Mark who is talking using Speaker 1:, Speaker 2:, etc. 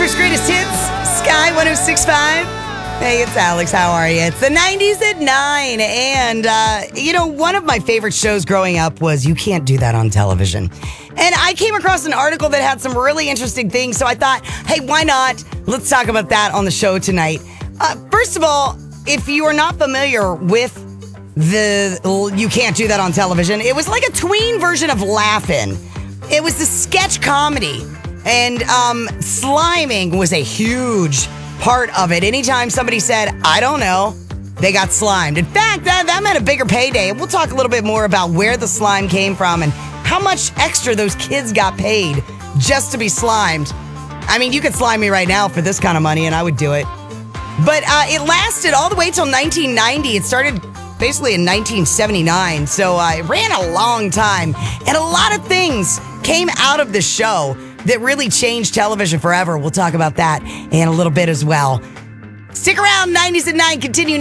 Speaker 1: First Greatest Hits, Sky 106.5. Hey, it's Alex. How are you? It's the 90s at 9. And, one of my favorite shows growing up was You Can't Do That on Television. And I came across an article that had some really interesting things. So I thought, hey, why not? Let's talk about that on the show tonight. First of all, if you are not familiar with the You Can't Do That on Television, it was like a tween version of Laugh-In. It was the sketch comedy. And sliming was a huge part of it. Anytime somebody said, I don't know, they got slimed. In fact, that meant a bigger payday. And we'll talk a little bit more about where the slime came from and how much extra those kids got paid just to be slimed. I mean, you could slime me right now for this kind of money and I would do it. But it lasted all the way till 1990. It started basically in 1979. So it ran a long time. And a lot of things came out of the show that really changed television forever. We'll talk about that in a little bit as well. Stick around, 90s at 9, continue